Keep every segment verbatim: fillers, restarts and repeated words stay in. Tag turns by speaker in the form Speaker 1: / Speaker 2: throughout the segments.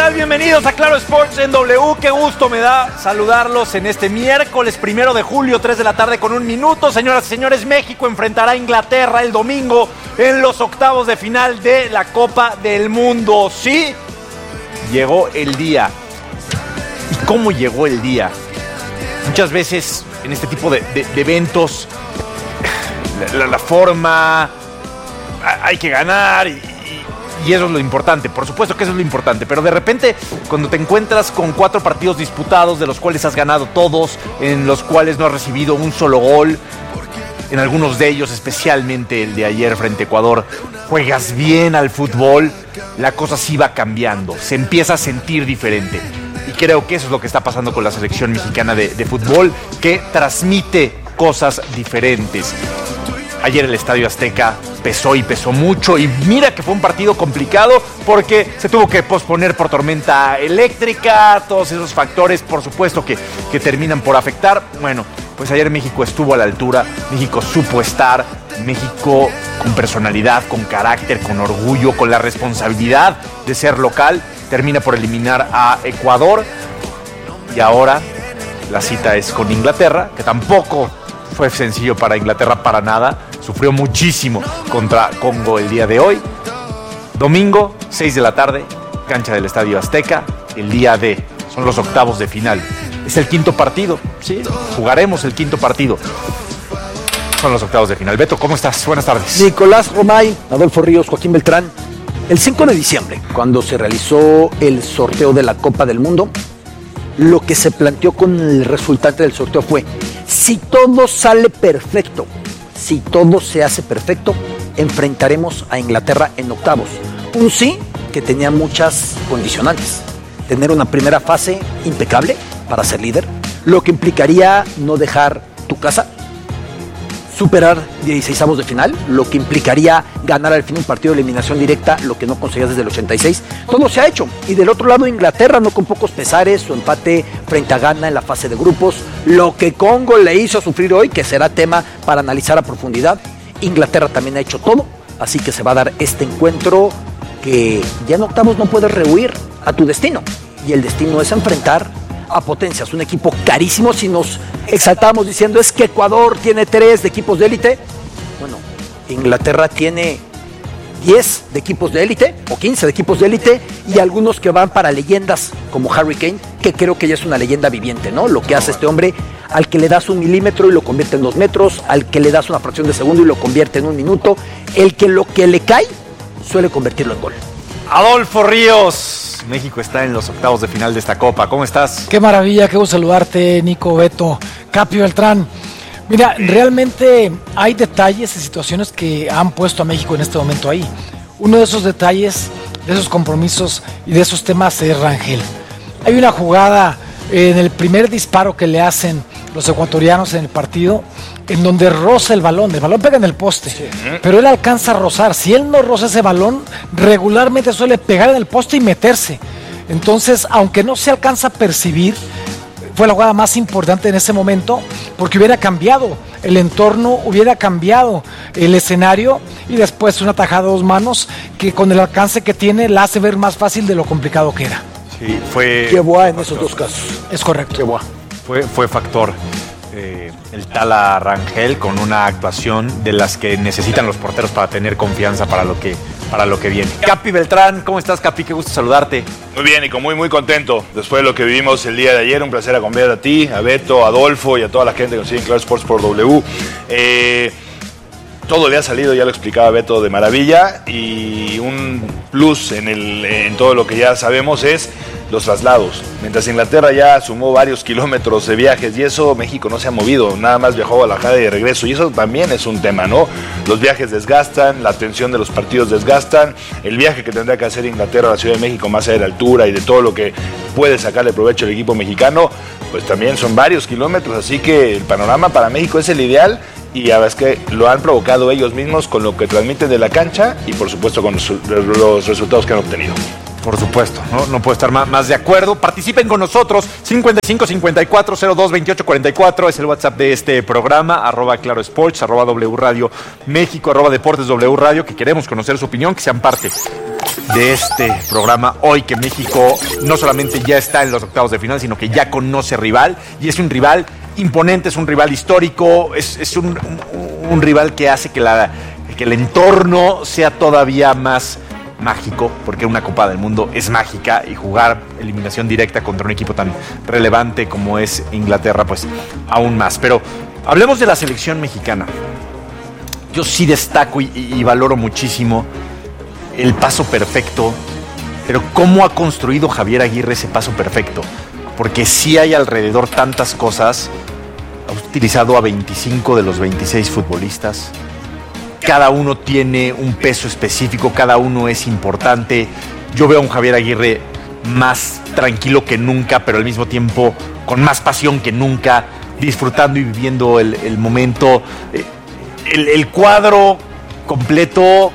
Speaker 1: tal? Bienvenidos a Claro Sports en W. Qué gusto me da saludarlos en este miércoles primero de julio, tres de la tarde con un minuto. Señoras y señores, México enfrentará a Inglaterra el domingo en los octavos de final de la Copa del Mundo. Sí, llegó el día. ¿Y cómo llegó el día? Muchas veces en este tipo de, de, de eventos, la, la, la forma, hay que ganar y... Y eso es lo importante, por supuesto que eso es lo importante, pero de repente cuando te encuentras con cuatro partidos disputados, de los cuales has ganado todos, en los cuales no has recibido un solo gol, en algunos de ellos, especialmente el de ayer frente a Ecuador, juegas bien al fútbol, la cosa sí va cambiando, se empieza a sentir diferente. Y creo que eso es lo que está pasando con la selección mexicana de, de fútbol, que transmite cosas diferentes. Ayer el Estadio Azteca pesó y pesó mucho, y mira que fue un partido complicado porque se tuvo que posponer por tormenta eléctrica, todos esos factores por supuesto que, que terminan por afectar. Bueno, pues ayer México estuvo a la altura, México supo estar, México con personalidad, con carácter, con orgullo, con la responsabilidad de ser local, termina por eliminar a Ecuador, y ahora la cita es con Inglaterra, que tampoco fue sencillo para Inglaterra para nada. Sufrió muchísimo contra Congo el día de hoy. Domingo, seis de la tarde, cancha del Estadio Azteca, el día de, son los octavos de final. Es el quinto partido, sí, jugaremos el quinto partido. Son los octavos de final. Beto, ¿cómo estás? Buenas tardes.
Speaker 2: Nicolás Romay, Adolfo Ríos, Joaquín Beltrán. El cinco de diciembre, cuando se realizó el sorteo de la Copa del Mundo, lo que se planteó con el resultante del sorteo fue: si todo sale perfecto, si todo se hace perfecto, enfrentaremos a Inglaterra en octavos. Un sí que tenía muchas condicionantes. Tener una primera fase impecable para ser líder, lo que implicaría no dejar tu casa, superar dieciseisavos de final, lo que implicaría ganar al fin un partido de eliminación directa, lo que no conseguías desde el ochenta y seis. Todo se ha hecho. Y del otro lado, Inglaterra, no con pocos pesares, su empate frente a Ghana en la fase de grupos, lo que Congo le hizo sufrir hoy, que será tema para analizar a profundidad. Inglaterra también ha hecho todo, así que se va a dar este encuentro que ya en octavos no puedes rehuir a tu destino. Y el destino es enfrentar a potencias, un equipo carísimo. Si nos exaltamos diciendo es que Ecuador tiene tres de equipos de élite, bueno, Inglaterra tiene diez de equipos de élite o quince de equipos de élite, y algunos que van para leyendas como Harry Kane, que creo que ya es una leyenda viviente, ¿no? Lo que hace este hombre, al que le das un milímetro y lo convierte en dos metros, al que le das una fracción de segundo y lo convierte en un minuto, el que lo que le cae suele convertirlo en gol.
Speaker 1: Adolfo Ríos, México está en los octavos de final de esta Copa. ¿Cómo estás?
Speaker 3: Qué maravilla, qué gusto saludarte, Nico, Beto, Capi, Beltrán. Mira, realmente hay detalles y situaciones que han puesto a México en este momento ahí. Uno de esos detalles, de esos compromisos y de esos temas es Rangel. Hay una jugada en el primer disparo que le hacen los ecuatorianos en el partido, en donde roza el balón, el balón pega en el poste, sí, pero él alcanza a rozar. Si él no roza ese balón, regularmente suele pegar en el poste y meterse. Entonces, aunque no se alcanza a percibir, fue la jugada más importante en ese momento, porque hubiera cambiado el entorno, hubiera cambiado el escenario, y después una tajada a dos manos que con el alcance que tiene la hace ver más fácil de lo complicado que era.
Speaker 1: Sí, fue...
Speaker 2: Qué buena en esos dos casos.
Speaker 3: Es correcto.
Speaker 2: Qué buena.
Speaker 1: Fue, fue factor eh, el Tala Rangel, con una actuación de las que necesitan los porteros para tener confianza para lo que, para lo que viene. Capi Beltrán, ¿cómo estás, Capi? Qué gusto saludarte.
Speaker 4: Muy bien, Nico, muy muy contento después de lo que vivimos el día de ayer. Un placer acompañar a ti, a Beto, a Adolfo y a toda la gente que nos sigue en Claro Sports por W. Eh, todo le ha salido, ya lo explicaba Beto, de maravilla, y un plus en, el, en todo lo que ya sabemos es los traslados. Mientras Inglaterra ya sumó varios kilómetros de viajes, y eso México no se ha movido, nada más viajó a Guadalajara y de regreso, y eso también es un tema, ¿no? Los viajes desgastan, la atención de los partidos desgastan, el viaje que tendrá que hacer Inglaterra a la Ciudad de México, más allá de la altura y de todo lo que puede sacarle provecho el equipo mexicano, pues también son varios kilómetros, así que el panorama para México es el ideal, y a veces que lo han provocado ellos mismos con lo que transmiten de la cancha y por supuesto con los, los resultados que han obtenido.
Speaker 1: Por supuesto, no, no puedo estar más, más de acuerdo. Participen con nosotros, cincuenta y cinco cincuenta y cuatro cero dos veintiocho cuarenta y cuatro es el WhatsApp de este programa, arroba Claro Sports, arroba W Radio México, arroba Deportes W Radio, que queremos conocer su opinión, que sean parte de este programa hoy, que México no solamente ya está en los octavos de final, sino que ya conoce rival, y es un rival imponente, es un rival histórico, es, es un, un, un rival que hace que, la, que el entorno sea todavía más mágico, porque una Copa del Mundo es mágica, y jugar eliminación directa contra un equipo tan relevante como es Inglaterra, pues aún más. Pero hablemos de la selección mexicana. Yo sí destaco y, y valoro muchísimo el paso perfecto, pero cómo ha construido Javier Aguirre ese paso perfecto, porque sí hay alrededor tantas cosas. Ha utilizado a veinticinco de los veintiséis futbolistas, cada uno tiene un peso específico, cada uno es importante. Yo veo a un Javier Aguirre más tranquilo que nunca, pero al mismo tiempo con más pasión que nunca, disfrutando y viviendo el, el momento. El, el cuadro completo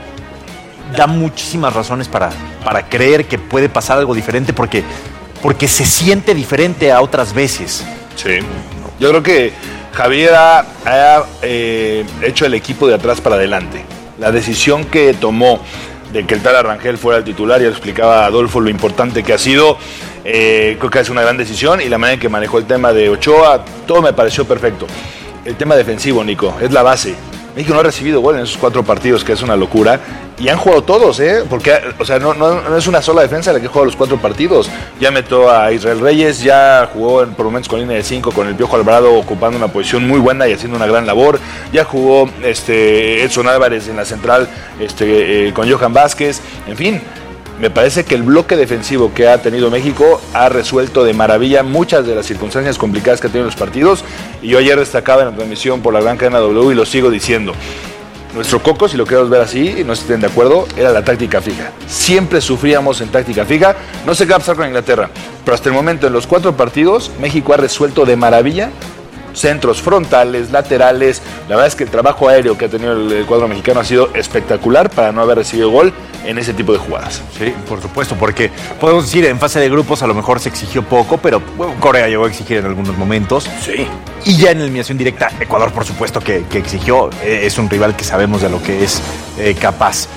Speaker 1: da muchísimas razones para, para creer que puede pasar algo diferente, porque, porque se siente diferente a otras veces.
Speaker 4: Sí, yo creo que Javier ha, ha eh, hecho el equipo de atrás para adelante. La decisión que tomó de que el tal Rangel fuera el titular, ya lo explicaba Adolfo lo importante que ha sido, eh, creo que es una gran decisión, y la manera en que manejó el tema de Ochoa, todo me pareció perfecto. El tema defensivo, Nico, es la base. México no ha recibido gol en esos cuatro partidos, que es una locura, y han jugado todos, ¿eh? Porque, o sea, no, no, no es una sola defensa la que juega los cuatro partidos. Ya metió a Israel Reyes, ya jugó en, por momentos con línea de cinco, con el Piojo Alvarado ocupando una posición muy buena y haciendo una gran labor. Ya jugó este, Edson Álvarez en la central este, eh, con Johan Vázquez. En fin, me parece que el bloque defensivo que ha tenido México ha resuelto de maravilla muchas de las circunstancias complicadas que ha tenido los partidos. Y yo ayer destacaba en la transmisión por la gran cadena W, y lo sigo diciendo: nuestro coco, si lo queremos ver así, no estén de acuerdo, era la táctica fija. Siempre sufríamos en táctica fija. No sé qué va a pasar con Inglaterra, pero hasta el momento en los cuatro partidos México ha resuelto de maravilla centros frontales, laterales. La verdad es que el trabajo aéreo que ha tenido el, el cuadro mexicano ha sido espectacular para no haber recibido gol en ese tipo de jugadas.
Speaker 1: Sí, por supuesto, porque podemos decir, en fase de grupos a lo mejor se exigió poco, pero bueno, Corea llegó a exigir en algunos momentos.
Speaker 4: Sí.
Speaker 1: Y ya en eliminación directa, Ecuador por supuesto que, que exigió. Eh, es un rival que sabemos de lo que es eh, capaz.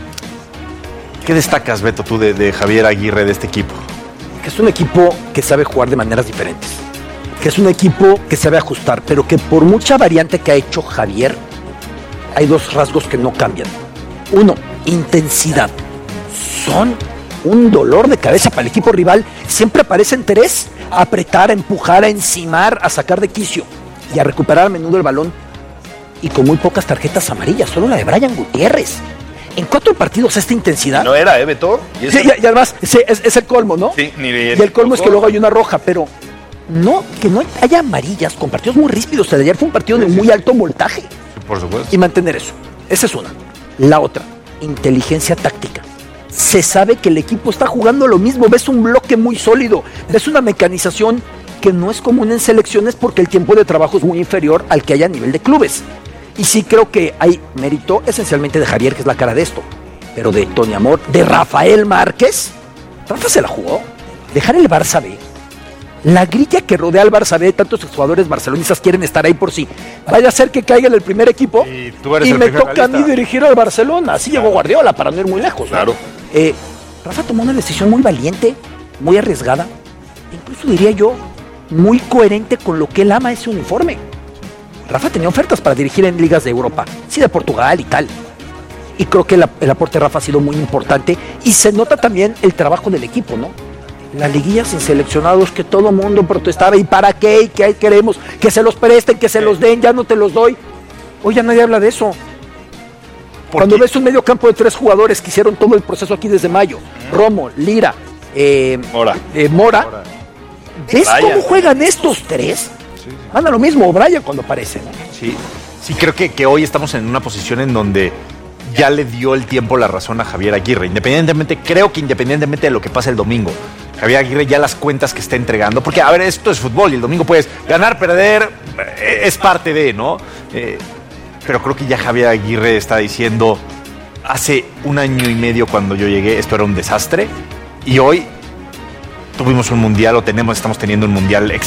Speaker 1: ¿Qué destacas, Beto, tú de, de Javier Aguirre, de este equipo?
Speaker 2: Que es un equipo que sabe jugar de maneras diferentes, que es un equipo que sabe ajustar, pero que por mucha variante que ha hecho Javier, hay dos rasgos que no cambian. Uno, intensidad. Son un dolor de cabeza para el equipo rival. Siempre aparecen tres: a apretar, a empujar, a encimar, a sacar de quicio y a recuperar a menudo el balón. Y con muy pocas tarjetas amarillas, solo la de Brian Gutiérrez. En cuatro partidos esta intensidad.
Speaker 4: No era, ¿eh, Beto?
Speaker 2: ¿Y, sí, y, y además, es, es, es el colmo, ¿no?
Speaker 4: Sí, ni
Speaker 2: y el colmo es que luego hay una roja, pero no, que no haya amarillas con partidos muy ríspidos. El de ayer fue un partido de muy alto voltaje.
Speaker 1: Por supuesto.
Speaker 2: Y mantener eso. Esa es una. La otra, inteligencia táctica. Se sabe que el equipo está jugando lo mismo. Ves un bloque muy sólido. Ves una mecanización que no es común en selecciones, porque el tiempo de trabajo es muy inferior al que hay a nivel de clubes. Y sí creo que hay mérito esencialmente de Javier, que es la cara de esto. Pero de Tony Amor, de Rafael Márquez. Rafa se la jugó. Dejar el Barça B. La grilla que rodea al Barça B, tantos jugadores barcelonistas quieren estar ahí por sí. Vaya a ser que caiga en el primer equipo
Speaker 1: y, tú eres
Speaker 2: y
Speaker 1: el
Speaker 2: me
Speaker 1: primer
Speaker 2: toca
Speaker 1: realista.
Speaker 2: a mí dirigir al Barcelona. Así
Speaker 1: claro.
Speaker 2: Llegó Guardiola, para no ir muy lejos, ¿no?
Speaker 4: Claro.
Speaker 2: Eh, Rafa tomó una decisión muy valiente, muy arriesgada, incluso diría yo, muy coherente con lo que él ama ese uniforme. Rafa tenía ofertas para dirigir en ligas de Europa, sí, de Portugal y tal. Y creo que el, el aporte de Rafa ha sido muy importante, y se nota también el trabajo del equipo, ¿no? La liguilla sin seleccionados, que todo mundo protestaba, ¿y para qué? ¿Y qué queremos? Que se los presten, que se los den, ya no te los doy. Hoy ya nadie habla de eso. Cuando ves un medio campo de tres jugadores que hicieron todo el proceso aquí desde mayo, Romo, Lira, eh,
Speaker 4: Mora,
Speaker 2: eh, Mora,
Speaker 4: Mora.
Speaker 2: ¿ves
Speaker 4: Brian.
Speaker 2: cómo juegan estos tres?
Speaker 1: Sí, sí.
Speaker 2: Anda lo mismo, Brian cuando aparece, ¿no?
Speaker 1: Sí, sí, creo que, que hoy estamos en una posición en donde ya le dio el tiempo la razón a Javier Aguirre. Independientemente, creo que independientemente de lo que pase el domingo, Javier Aguirre ya las cuentas que está entregando, porque a ver, esto es fútbol y el domingo puedes ganar, perder, es parte de, ¿no? Eh, pero creo que ya Javier Aguirre está diciendo: hace un año y medio cuando yo llegué esto era un desastre, y hoy tuvimos un mundial, o tenemos, estamos teniendo un mundial